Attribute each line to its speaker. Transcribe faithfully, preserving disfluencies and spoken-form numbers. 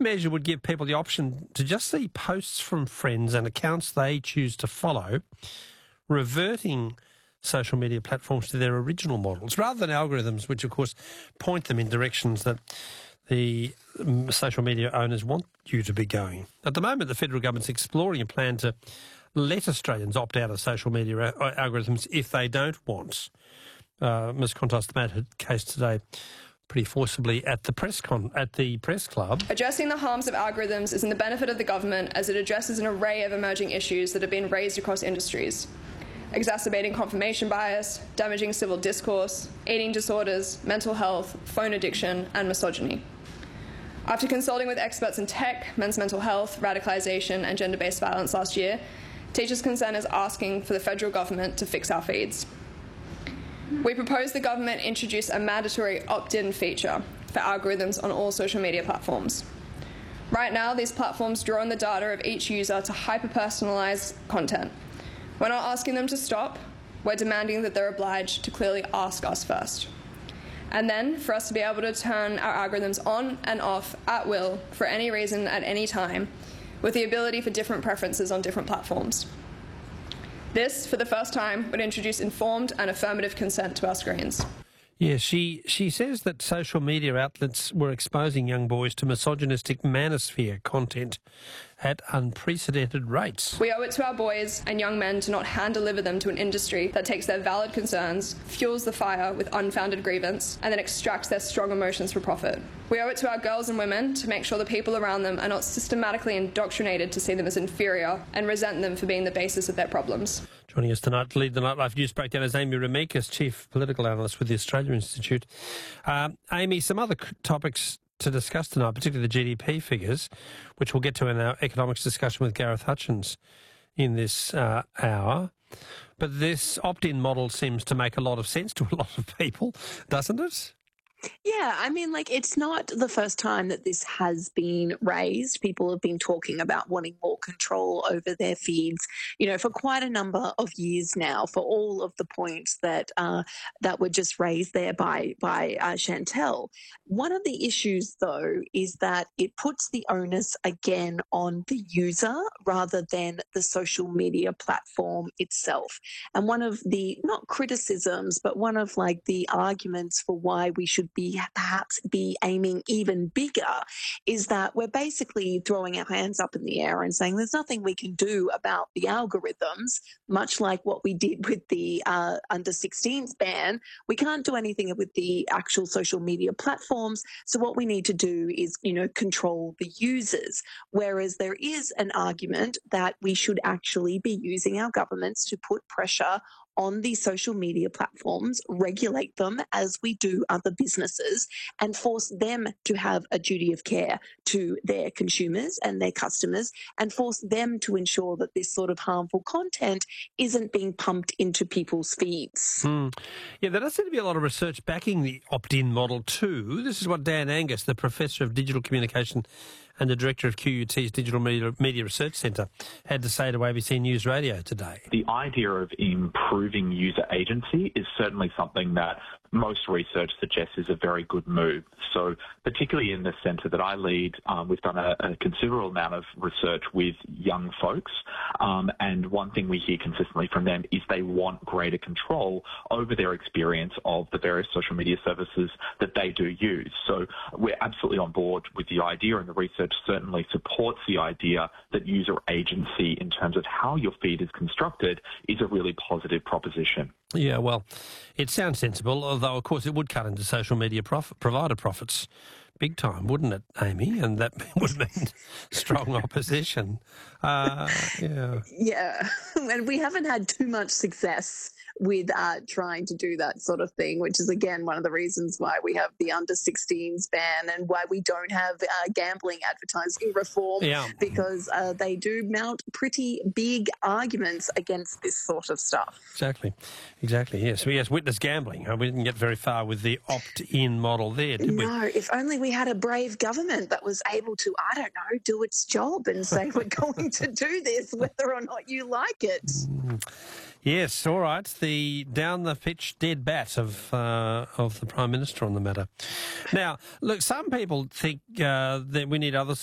Speaker 1: measure would give people the option to just see posts from friends and accounts they choose to follow, reverting social media platforms to their original models, rather than algorithms which, of course, point them in directions that the um, social media owners want you to be going. At the moment, the federal government's exploring a plan to let Australians opt out of social media a- algorithms if they don't want. Uh, Miz Contos made her case today pretty forcibly at the press con at the press club.
Speaker 2: Addressing the harms of algorithms is in the benefit of the government as it addresses an array of emerging issues that have been raised across industries, exacerbating confirmation bias, damaging civil discourse, eating disorders, mental health, phone addiction, and misogyny. After consulting with experts in tech, men's mental health, radicalisation, and gender-based violence last year, Teachers Consent is asking for the federal government to fix our feeds. We propose the government introduce a mandatory opt-in feature for algorithms on all social media platforms. Right now, these platforms draw on the data of each user to hyper-personalise content. We're not asking them to stop, we're demanding that they're obliged to clearly ask us first. And then, for us to be able to turn our algorithms on and off at will, for any reason, at any time, with the ability for different preferences on different platforms. This, for the first time, would introduce informed and affirmative consent to our screens.
Speaker 1: Yeah, she, she says that social media outlets were exposing young boys to misogynistic manosphere content at unprecedented rates.
Speaker 2: We owe it to our boys and young men to not hand-deliver them to an industry that takes their valid concerns, fuels the fire with unfounded grievance, and then extracts their strong emotions for profit. We owe it to our girls and women to make sure the people around them are not systematically indoctrinated to see them as inferior and resent them for being the basis of their problems.
Speaker 1: Joining us tonight to lead the Nightlife News Breakdown is Amy Remeikis, Chief Political Analyst with the Australia Institute. Um, Amy, some other c- topics to discuss tonight, particularly the G D P figures, which we'll get to in our economics discussion with Gareth Hutchins in this uh, hour. But this opt-in model seems to make a lot of sense to a lot of people, doesn't it?
Speaker 3: Yeah, I mean, like, it's not the first time that this has been raised. People have been talking about wanting more control over their feeds, you know, for quite a number of years now, for all of the points that uh, that were just raised there by, by uh, Chantel. One of the issues, though, is that it puts the onus again on the user rather than the social media platform itself. And one of the, not criticisms, but one of, like, the arguments for why we should be perhaps be aiming even bigger is that we're basically throwing our hands up in the air and saying there's nothing we can do about the algorithms, much like what we did with the uh, under sixteens ban. We can't do anything with the actual social media platforms. So what we need to do is, you know, control the users. Whereas there is an argument that we should actually be using our governments to put pressure on the social media platforms, regulate them as we do other businesses, and force them to have a duty of care to their consumers and their customers, and force them to ensure that this sort of harmful content isn't being pumped into people's feeds.
Speaker 1: Mm. Yeah, there does seem to be a lot of research backing the opt-in model too. This is what Dan Angus, the Professor of Digital Communication and the Director of Q U T's Digital Media, Media Research Centre, had to say to A B C News Radio today.
Speaker 4: The idea of improving user agency is certainly something that most research suggests is a very good move. So particularly in the centre that I lead, um, we've done a, a considerable amount of research with young folks, um, and one thing we hear consistently from them is they want greater control over their experience of the various social media services that they do use. So we're absolutely on board with the idea, and the research certainly supports the idea that user agency in terms of how your feed is constructed is a really positive proposition.
Speaker 1: Yeah, well, it sounds sensible, although, of course, it would cut into social media prof- provider profits big time, wouldn't it, Amy? And that would mean strong opposition. Uh, yeah.
Speaker 3: Yeah, and we haven't had too much success with uh, trying to do that sort of thing, which is, again, one of the reasons why we have the under sixteens ban and why we don't have uh, gambling advertising reform,
Speaker 1: yeah.
Speaker 3: because uh, they do mount pretty big arguments against this sort of stuff.
Speaker 1: Exactly. Exactly, yes. We yes, witness gambling. We didn't get very far with the opt-in model there, did we?
Speaker 3: No, if only we had a brave government that was able to, I don't know, do its job and say we're going to do this whether or not you like it.
Speaker 1: Mm. Yes, all right. The down-the-pitch dead bat of uh, of the Prime Minister on the matter. Now, look, some people think uh, that we need other